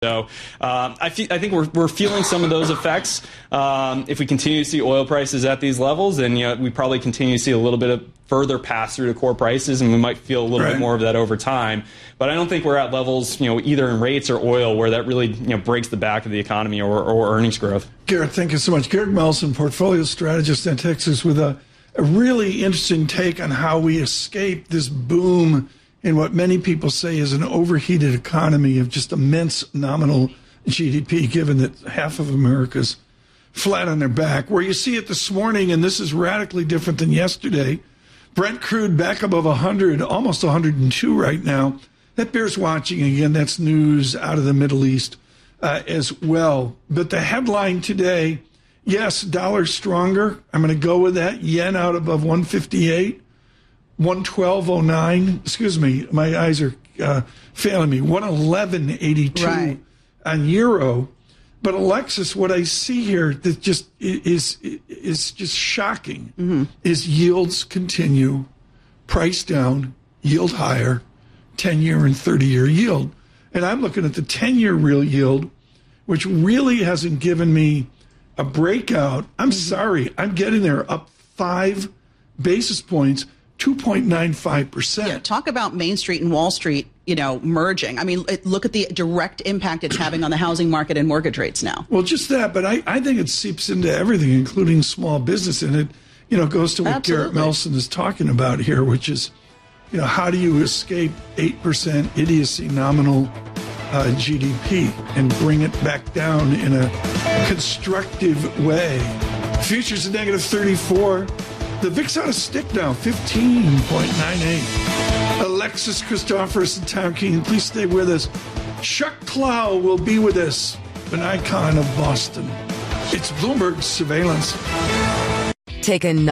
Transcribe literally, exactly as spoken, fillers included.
So um, I, fe- I think we're, we're feeling some of those effects. Um, if we continue to see oil prices at these levels, then you know, we probably continue to see a little bit of further pass through to core prices, and we might feel a little right. bit more of that over time. But I don't think we're at levels, you know, either in rates or oil where that really you know breaks the back of the economy or, or earnings growth. Garrett, thank you so much. Garrett Melson, portfolio strategist in Texas, with a, a really interesting take on how we escape this boom in what many people say is an overheated economy of just immense nominal G D P, given that half of America's flat on their back. Where you see it this morning, and this is radically different than yesterday, Brent crude back above one hundred, almost one hundred two right now. That bears watching. Again, that's news out of the Middle East uh, as well. But the headline today, yes, dollar stronger. I'm going to go with that. Yen out above one fifty-eight. one twelve oh nine, excuse me, my eyes are uh, failing me, one eleven eighty-two right. on euro. But Alexis, what I see here that just is is just shocking mm-hmm. is yields continue, price down, yield higher, ten-year and thirty-year yield. And I'm looking at the ten-year real yield, which really hasn't given me a breakout. I'm mm-hmm. sorry, I'm getting there up five basis points. two point nine five percent. Yeah, talk about Main Street and Wall Street, you know, merging. I mean, it, look at the direct impact it's having on the housing market and mortgage rates now. Well, just that, but I, I think it seeps into everything, including small business. And it, you know, goes to what Absolutely. Garrett Melson is talking about here, which is, you know, how do you escape eight percent idiocy nominal uh, G D P and bring it back down in a constructive way? Futures at negative thirty-four. The V I X on a stick now, fifteen point nine eight. Alexis Christoforous and Tom Keene, please stay with us. Chuck Clow will be with us, an icon of Boston. It's Bloomberg Surveillance. Take a